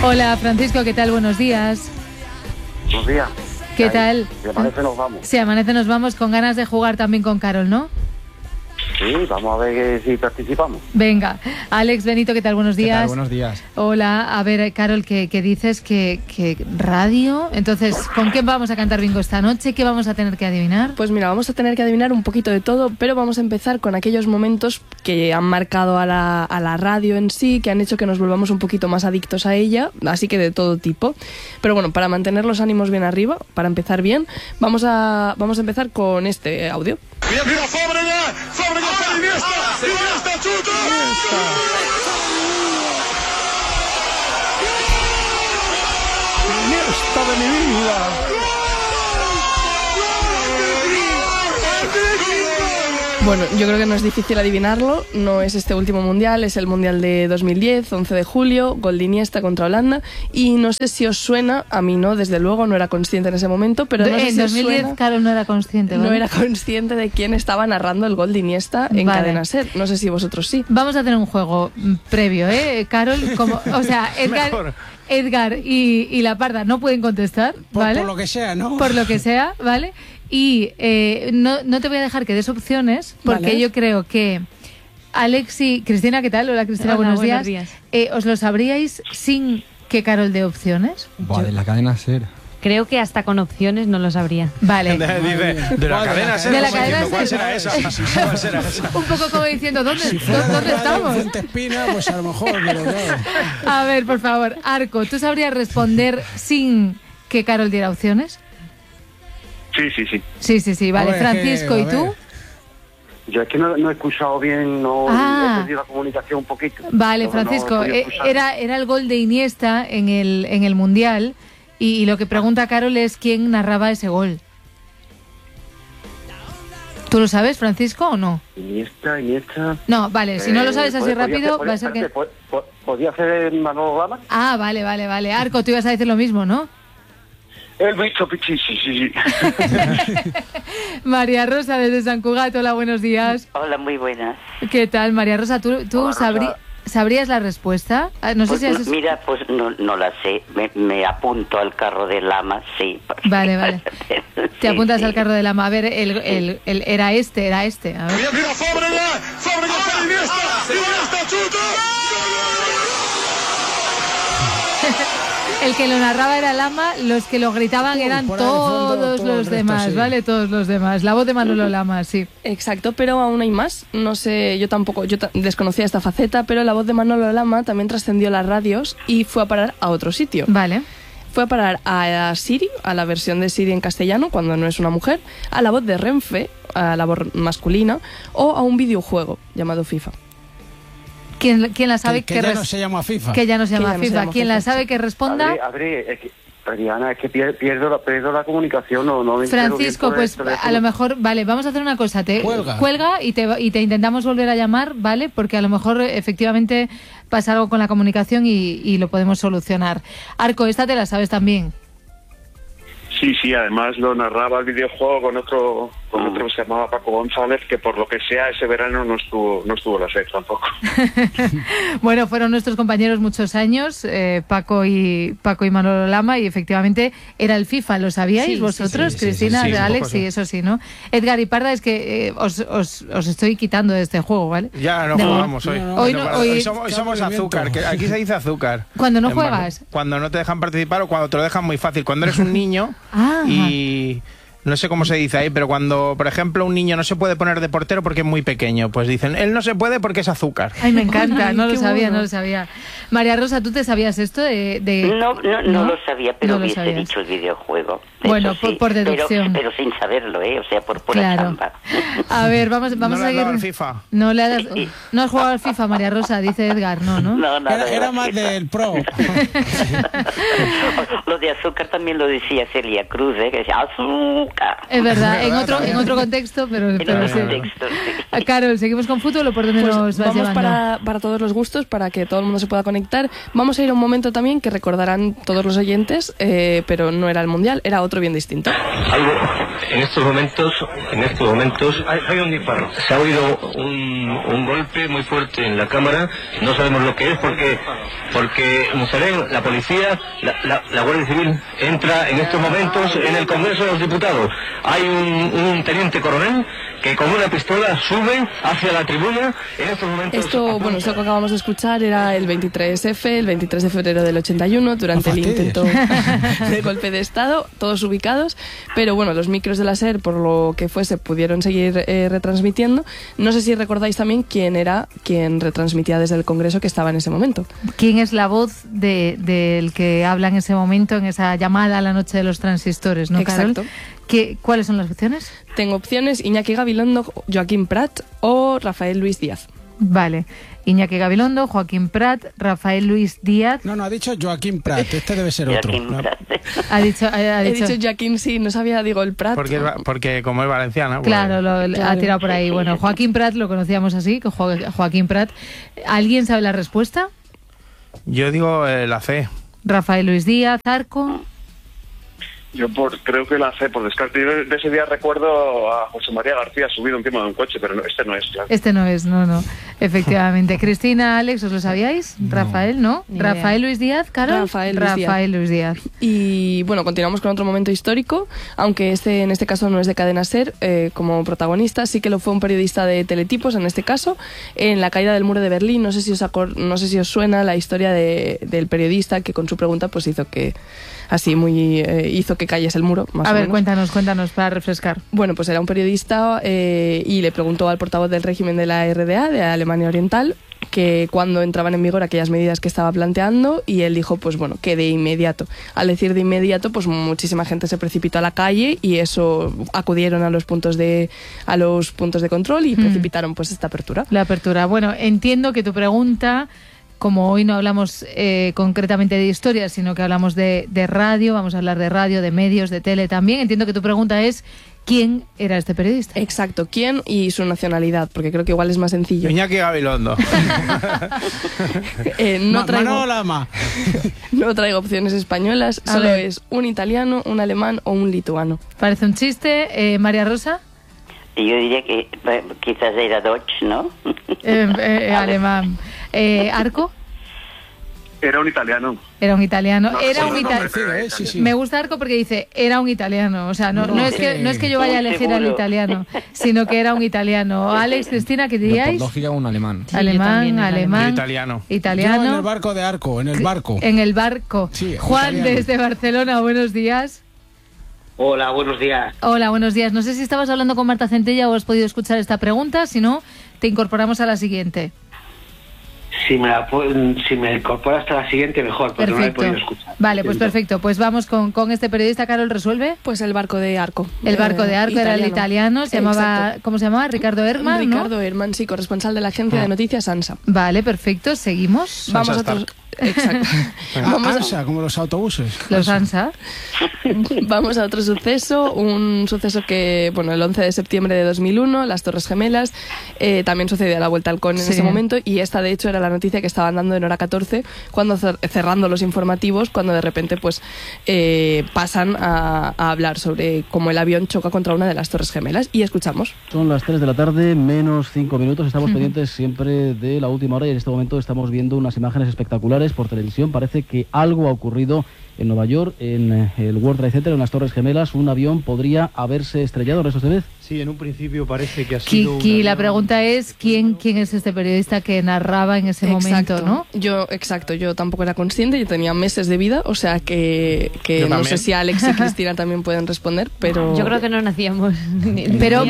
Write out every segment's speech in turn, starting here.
Hola, Francisco, ¿qué tal? Buenos días. Buenos días. ¿Qué tal? Si amanece nos vamos. Si amanece nos vamos, con ganas de jugar también con Carol, ¿no? Sí, vamos a ver si participamos. Venga. Alex, Benito, ¿qué tal? Buenos días. ¿Qué tal? Buenos días. Hola, a ver, Carol, ¿qué dices? ¿Que radio? Entonces, ¿con qué vamos a cantar bingo esta noche? ¿Qué vamos a tener que adivinar? Pues mira, vamos a tener que adivinar un poquito de todo, pero vamos a empezar con aquellos momentos que han marcado a la radio en sí, que han hecho que nos volvamos un poquito más adictos a ella, así que de todo tipo. Pero bueno, para mantener los ánimos bien arriba, para empezar bien, vamos a empezar con este audio. Bien, mira, Fábregas para Iniesta, chuta. Iniesta de mi vida. Bueno, yo creo que no es difícil adivinarlo, no es este último mundial, es el mundial de 2010, 11 de julio, gol de Iniesta contra Holanda, y no sé si os suena, a mí no, desde luego, no era consciente en ese momento, pero no sé en si 2010 suena, Carol no era consciente, ¿vale? No era consciente de quién estaba narrando el gol de Iniesta en Cadena SER, no sé si vosotros sí. Vamos a tener un juego previo, Carol, o sea, Edgar y La Parda no pueden contestar, ¿vale? Por lo que sea, ¿no? Por lo que sea, ¿vale? Y no te voy a dejar que des opciones, porque vale. Yo creo que Alex y Cristina, ¿qué tal? Hola, Cristina, Hola, buenos días. ¿Os lo sabríais sin que Carol dé opciones? Vale, la Cadena SER. Creo que hasta con opciones no lo sabría. Vale. Dice, de la cadena SER, de la cadena ¿cuál SER. será esa? ¿Cuál será esa? Un poco como diciendo, ¿dónde estamos? Fuente Espina, pues a lo mejor, pero claro. A ver, por favor, Arco, ¿tú sabrías responder sin que Carol diera opciones? Sí, vale. Francisco, ¿y tú? Yo es que no he escuchado bien, he perdido la comunicación un poquito. Vale, Francisco, era el gol de Iniesta en el Mundial y lo que pregunta Carol es quién narraba ese gol. ¿Tú lo sabes, Francisco, o no? Iniesta. No, vale, si no lo sabes así rápido, va a ser que... ¿Podría ser Manolo Lama? Ah, vale. Arco, tú ibas a decir lo mismo, ¿no? El bicho pichi, sí. María Rosa desde San Cugat, hola, buenos días. Hola, muy buenas. ¿Qué tal, María Rosa? ¿Tú sabrías la respuesta? No sé pues si has... Mira, pues no la sé. Me apunto al carro de Lama, sí. Vale. Te apuntas al carro de Lama. A ver, era este. A ver. Bien, mira, Fábregas para Iniesta, chuta. El que lo narraba era Lama, los que lo gritaban eran todos los demás, sí. ¿Vale? Todos los demás. La voz de Manolo Lama, sí. Exacto, pero aún hay más. No sé, yo desconocía esta faceta, pero la voz de Manolo Lama también trascendió las radios y fue a parar a otro sitio. Vale. Fue a parar a Siri, a la versión de Siri en castellano, cuando no es una mujer, a la voz de Renfe, a la voz masculina, o a un videojuego llamado FIFA. ¿Quién la sabe que ya no se llama FIFA? Que ya no se llama FIFA. ¿Quién la sabe que responda? Adriana, es que pierdo la comunicación, no me Francisco, pues a lo mejor, vale, vamos a hacer una cosa, cuelga y te intentamos volver a llamar, ¿vale? Porque a lo mejor efectivamente pasa algo con la comunicación y lo podemos solucionar. Arco, esta te la sabes también. Sí, además lo narraba el videojuego con otro que se llamaba Paco González, que por lo que sea ese verano no estuvo la SER tampoco. Bueno, fueron nuestros compañeros muchos años, Paco y Manolo Lama, y efectivamente era el FIFA, ¿lo sabíais vosotros? Sí, Cristina, sí, Alex, sí, eso sí, ¿no? Edgar y Parda, es que os estoy quitando de este juego, ¿vale? Ya no jugamos hoy. Hoy somos azúcar, que aquí se dice azúcar. ¿Cuando no juegas? Cuando no te dejan participar o cuando te lo dejan muy fácil. Cuando eres un niño y... No sé cómo se dice ahí, pero cuando, por ejemplo, un niño no se puede poner de portero porque es muy pequeño, pues dicen, él no se puede porque es azúcar. Ay, me encanta, no lo sabía. María Rosa, ¿tú te sabías esto No lo sabía, pero hubiese dicho el videojuego. Bueno, sí, por deducción. Pero sin saberlo, o sea, por pura chamba. A ver, vamos ¿No a seguir. al FIFA? No has jugado al FIFA, María Rosa, dice Edgar, ¿no? No, era más del Pro. Lo de azúcar también lo decía Celia Cruz, que decía azúcar. época. Es verdad, en otro contexto, pero sí. Contexto, sí. Carol, ¿seguimos con fútbol o por dónde Pues nos vas vamos llevando? para todos los gustos, para que todo el mundo se pueda conectar. Vamos a ir a un momento también que recordarán todos los oyentes, pero no era el Mundial, era otro bien distinto. En estos momentos hay un disparo. Se ha oído un golpe muy fuerte en la cámara. No sabemos lo que es porque la policía, la Guardia Civil entra en estos momentos en el Congreso de los Diputados. Hay un teniente coronel que con una pistola sube hacia la tribuna. En estos momentos... Esto que acabamos de escuchar era el 23F, el 23 de febrero del 81, durante el intento de golpe de Estado, todos ubicados, pero bueno, los micros de la SER, por lo que fuese, pudieron seguir retransmitiendo. No sé si recordáis también quién era quien retransmitía desde el Congreso que estaba en ese momento. ¿Quién es la voz del que habla en ese momento, en esa llamada a la noche de los transistores, ¿no, Carol? Exacto. ¿Cuáles son las opciones? Tengo opciones: Iñaki Gabilondo, Joaquín Prat o Rafael Luis Díaz. Vale. Iñaki Gabilondo, Joaquín Prat, Rafael Luis Díaz. No, ha dicho Joaquín Prat, este debe ser otro. ¿No? He dicho Joaquín, sí, no sabía, el Prat. Porque como es valenciana. Claro, ha tirado por ahí. Bueno, Joaquín Prat lo conocíamos así, Joaquín Prat. ¿Alguien sabe la respuesta? Yo digo la C. Rafael Luis Díaz, Arco. Yo creo que la C, por descarte. Yo de ese día recuerdo a José María García subido encima de un coche, pero no, este no es, claro. Este no es, no. Efectivamente. Cristina, Alex, ¿os lo sabíais? No. Rafael, ¿no? Rafael Luis Díaz, Carol. Rafael Luis Díaz. Y bueno, continuamos con otro momento histórico, aunque en este caso no es de Cadena SER como protagonista, sí que lo fue un periodista de Teletipos, en este caso, en la caída del muro de Berlín. No sé si os suena la historia del periodista que con su pregunta pues hizo que cayese el muro, más o menos. Cuéntanos para refrescar. Bueno, pues era un periodista y le preguntó al portavoz del régimen de la RDA, de Alemania Oriental, que cuando entraban en vigor aquellas medidas que estaba planteando, y él dijo, pues bueno, que de inmediato. Al decir de inmediato, pues muchísima gente se precipitó a la calle y eso acudieron a los puntos de control y precipitaron pues esta apertura. La apertura. Bueno, entiendo que tu pregunta, como hoy no hablamos concretamente de historia, sino que hablamos de radio, vamos a hablar de radio, de medios, de tele también. Entiendo que tu pregunta es ¿quién era este periodista? Exacto, ¿quién y su nacionalidad? Porque creo que igual es más sencillo. Iñaki Gabilondo. Manolo Lama. No traigo opciones españolas, solo es un italiano, un alemán o un lituano. Parece un chiste. María Rosa. Yo diría que quizás era Dodge, ¿no? Alemán. ¿Arco? Era un italiano. Era un italiano. Sí. Me gusta Arco porque dice, era un italiano. O sea, no es que yo vaya a elegir al italiano, sino que era un italiano. Alex, Cristina, ¿qué diríais? Por lógica, un alemán. Sí, alemán. Italiano. Yo en el barco de Arco, en el barco. En el barco. Sí, Juan, italiano. Desde Barcelona, buenos días. Hola, buenos días. Hola, buenos días. No sé si estabas hablando con Marta Centella o has podido escuchar esta pregunta. Si no, te incorporamos a la siguiente. Si me incorpora hasta la siguiente, mejor, porque perfecto. No la he podido escuchar. Vale, pues perfecto. Pues vamos con este periodista. Carol, ¿resuelve? Pues el barco de Arco. El barco de Arco era el italiano. ¿Cómo se llamaba? Ricardo Herman, Ricardo Herman, sí, corresponsal de la agencia de noticias ANSA. Vale, perfecto. Seguimos. Vamos a otros... Exacto. ANSA, como los autobuses. Los ANSA. Vamos a otro suceso, un suceso que, el 11 de septiembre de 2001, las Torres Gemelas, también sucedió a la vuelta al CON en ese momento, y esta de hecho era la noticia que estaban dando en Hora 14, cuando cerrando los informativos, cuando de repente pasan a hablar sobre cómo el avión choca contra una de las Torres Gemelas, y escuchamos. Son las 3 de la tarde, menos 5 minutos, estamos pendientes siempre de la última hora, y en este momento estamos viendo unas imágenes espectaculares por televisión. Parece que algo ha ocurrido en Nueva York, en el World Trade Center, en las Torres Gemelas. Un avión podría haberse estrellado, ¿Resos de vez? Sí, en un principio parece que ha sido... Kiki, la pregunta es ¿quién es este periodista que narraba en ese momento, ¿no? Yo tampoco era consciente, yo tenía meses de vida, o sea que no sé si Alex y Cristina también pueden responder, pero... Yo creo que no nacíamos. Pero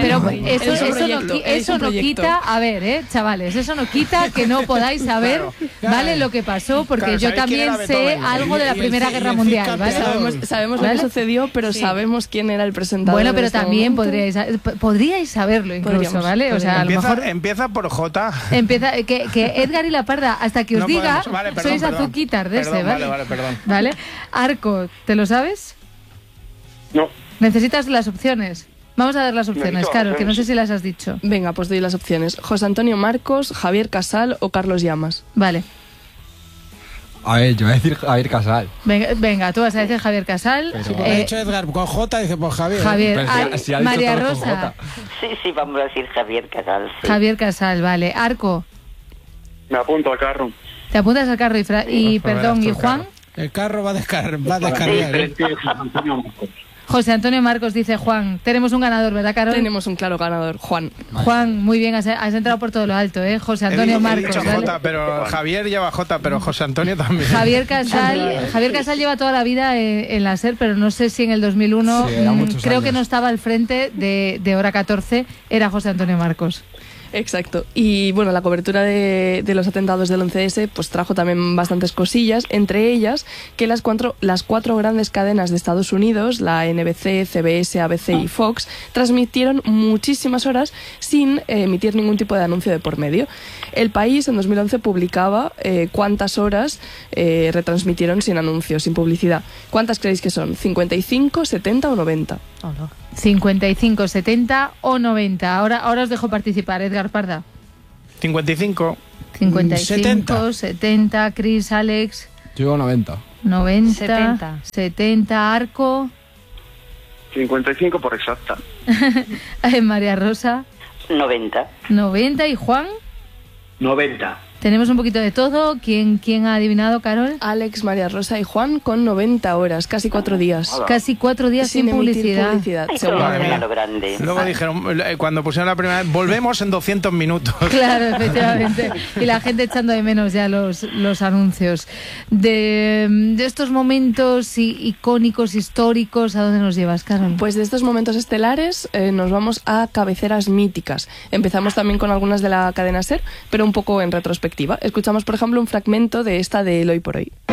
eso no quita, a ver, chavales, eso no quita que no podáis saber, ¿vale? Lo que pasó, porque yo también sé algo de la Primera Guerra Mundial, ¿vale? Sabemos lo que sucedió, pero sabemos quién era el presentador. Bueno, pero también podríais saberlo incluso, ¿vale? O sea, a lo mejor empieza por J. Empieza que Edgar y la Parda, hasta que os diga, sois azuquitar de ese, ¿vale? Perdón. ¿Vale? Arco, ¿te lo sabes? No. ¿Necesitas las opciones? Vamos a dar las opciones, Carol, que no sé si las has dicho. Venga, pues doy las opciones. José Antonio Marcos, Javier Casal o Carlos Llamas. Vale. A ver, yo voy a decir Javier Casal. Venga, tú vas a decir Javier Casal. Pero ha dicho Edgar con J, dice pues Javier. Javier. Si ha dicho María todo con Rosa. J. Sí, vamos a decir Javier Casal. Sí. Javier Casal, vale. Arco. Me apunto al carro. ¿Te apuntas al carro y perdón, y Juan? El carro va a descargar. José Antonio Marcos, dice Juan. Tenemos un ganador, ¿verdad, Carol? Tenemos un claro ganador, Juan. Juan, muy bien, has entrado por todo lo alto, ¿eh? José Antonio Marcos. He dicho J, pero Javier lleva J, pero José Antonio también. Javier Casal lleva toda la vida en la SER, pero no sé si en el 2001, creo que no estaba al frente de Hora 14, era José Antonio Marcos. Exacto. Y bueno, la cobertura de los atentados del 11S pues trajo también bastantes cosillas, entre ellas que las cuatro grandes cadenas de Estados Unidos, la NBC, CBS, ABC y Fox, transmitieron muchísimas horas sin emitir ningún tipo de anuncio de por medio. El País en 2011 publicaba cuántas horas retransmitieron sin anuncios, sin publicidad. ¿Cuántas creéis que son? ¿55, 70 o 90? 55, 70 o 90. Ahora os dejo participar, Edgar Parda. 55. 55, 70, Chris, Alex. Yo digo 90. 90, 70, Arco. 55 por exacta. María Rosa. 90. 90 y Juan. 90. Tenemos un poquito de todo. ¿Quién ha adivinado, Carol? Alex, María Rosa y Juan con 90 horas, casi 4 días. Hola. Casi 4 días sin publicidad. Grande. Luego dijeron, cuando pusieron la primera vez, volvemos en 200 minutos. Claro, efectivamente. Y la gente echando de menos ya los anuncios. De estos momentos icónicos, históricos, ¿a dónde nos llevas, Carol? Pues de estos momentos estelares nos vamos a cabeceras míticas. Empezamos también con algunas de la cadena SER, pero un poco en retrospectiva. Escuchamos, por ejemplo, un fragmento de esta de El Hoy por Hoy.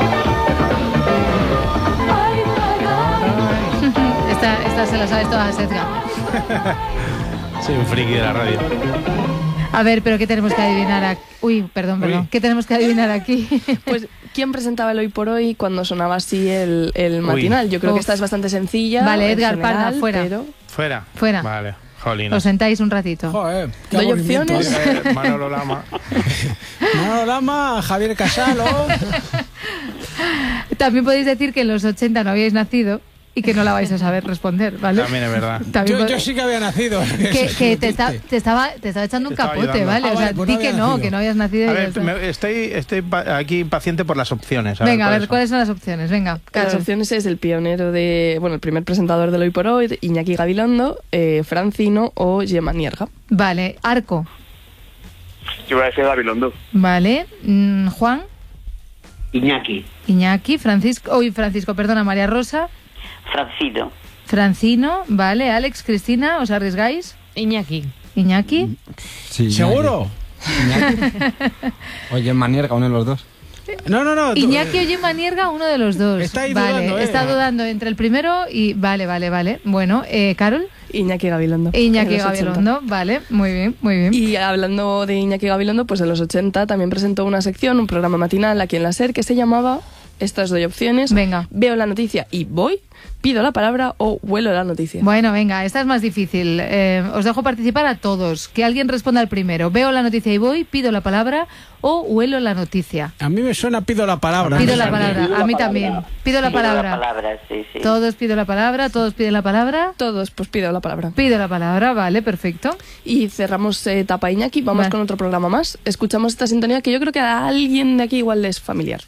Esta se la sabes todas, Edgar. Soy un friki de la radio. A ver, pero ¿qué tenemos que adivinar aquí? Perdón. ¿Qué tenemos que adivinar aquí? Pues, ¿quién presentaba El Hoy por Hoy cuando sonaba así el matinal? Yo creo que esta es bastante sencilla. Vale, Edgar general, Parda, fuera. Pero... Fuera. Vale. Jolina. Os sentáis un ratito. Joder, ¿doy opciones? Manolo Lama. Manolo Lama, Javier Casal. También podéis decir que en los 80 no habíais nacido y que no la vais a saber responder, ¿vale? También es verdad. Yo sí que había nacido. Que te estaba echando un capote, ¿vale? O sea, pues di que no habías nacido. A ver, estoy aquí paciente por las opciones. Venga, a ver, ¿cuáles son las opciones? Venga, Las opciones es el pionero el primer presentador del Hoy por Hoy, Iñaki Gabilondo, Francino o Gemma Nierga. Vale, Arco. Yo voy a decir Gabilondo. Vale, Juan. Iñaki, Francisco, María Rosa. Francino, vale, Alex, Cristina, ¿os arriesgáis? Iñaki. Sí, ¿seguro? Oye, Manierga, uno de los dos. No. Iñaki o Gemma Nierga, uno de los dos. Está ahí vale, dudando, está dudando entre el primero y... Vale. Bueno, Carol. Iñaki Gabilondo. Vale, muy bien. Y hablando de Iñaki Gabilondo, pues en los 80 también presentó una sección, un programa matinal aquí en la SER que se llamaba... Estas doy opciones. Venga. Veo la noticia y voy, pido la palabra o huelo la noticia. Bueno, venga, esta es más difícil. Os dejo participar a todos. Que alguien responda al primero. Veo la noticia y voy, pido la palabra o huelo la noticia. A mí me suena pido la palabra. Pido la palabra, a mí también. Pido la palabra. Sí. Todos pido la palabra, todos piden la palabra. Todos, pues pido la palabra. Pido la palabra, vale, perfecto. Y cerramos etapa Iñaki, vamos con otro programa más. Escuchamos esta sintonía que yo creo que a alguien de aquí igual le es familiar.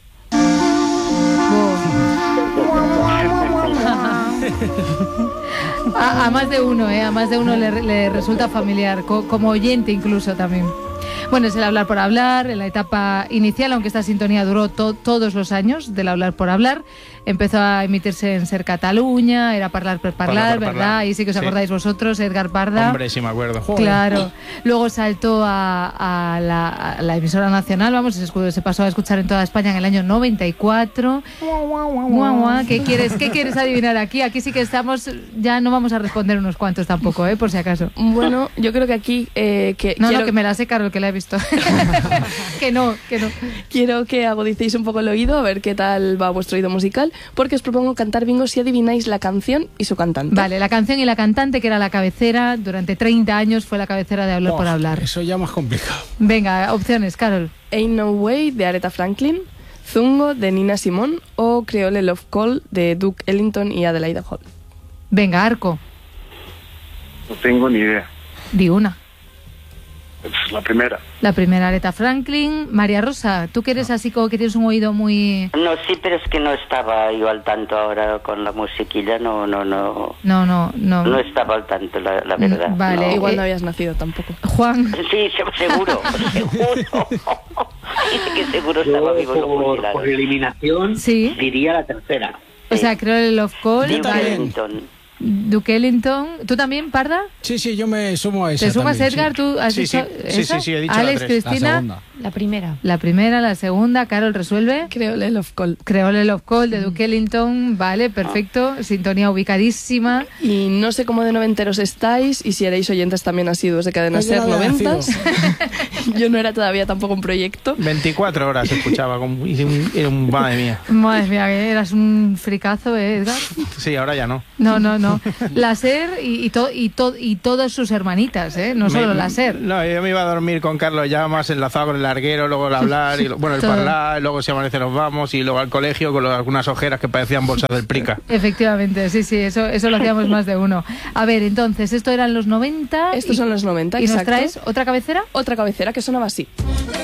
A más de uno, a más de uno le resulta familiar, como oyente incluso también. Bueno, es el hablar por hablar, en la etapa inicial, aunque esta sintonía duró todos los años del hablar por hablar. Empezó a emitirse en Ser Cataluña, era Parlar per Parlar, ¿verdad? Ahí sí que os acordáis vosotros, Edgar Parda. Hombre, sí me acuerdo. Claro. Luego saltó a la emisora nacional, se pasó a escuchar en toda España en el año 94. ¿Qué quieres adivinar aquí? Aquí sí que estamos, ya no vamos a responder unos cuantos tampoco, por si acaso. Bueno, yo creo que aquí... que me la sé, Carol, que la he visto visto. Que no. Quiero que agudicéis un poco el oído, a ver qué tal va vuestro oído musical, porque os propongo cantar bingo si adivináis la canción y su cantante. Vale, la canción y la cantante, que era la cabecera, durante 30 años fue la cabecera de Hablar por Hablar. Eso ya más complicado. Venga, opciones, Carol. Ain't No Way, de Aretha Franklin, Zungo, de Nina Simone, o Creole Love Call, de Duke Ellington y Adelaide Hall. Venga, Arco. No tengo ni idea. Di una. Es la primera. La primera, Aretha Franklin. María Rosa, tú que eres así como que tienes un oído muy... No, sí, pero es que no estaba yo al tanto ahora con la musiquilla, no. No estaba al tanto, la verdad. Vale. No. Igual no habías nacido tampoco. Juan. Sí, seguro. Dice que seguro estaba vivo. Por eliminación, diría la tercera. O sea, creo el Love Call. Duke Ellington. ¿Tú también, Parda? Sí, yo me sumo a esa. ¿Te sumas, también, Edgar? ¿Tú has dicho esa? Sí, he dicho Alex, la 3. Cristina. La primera. La primera, la segunda. Carol, resuelve. Creole Love Call. Creole Love Call de Duke Ellington. Vale, perfecto. Sintonía ubicadísima. Y no sé cómo de noventeros estáis y si erais oyentes también asiduos de Cadena Ser 90s. Yo no era todavía tampoco un proyecto. 24 horas escuchaba. Era un... Madre mía. Madre mía, eras un fricazo, Edgar. Sí, ahora ya no. No. La Ser y todas sus hermanitas, no solo la Ser. No, yo me iba a dormir con Carlos ya más enlazado con el larguero, luego el hablar, y el parlar, luego si amanece nos vamos, y luego al colegio con algunas ojeras que parecían bolsas del Prica. Efectivamente, sí, eso lo hacíamos más de uno. A ver, entonces, esto eran los 90. Estos son los 90, ¿Y exacto. nos traes otra cabecera? Otra cabecera que sonaba así.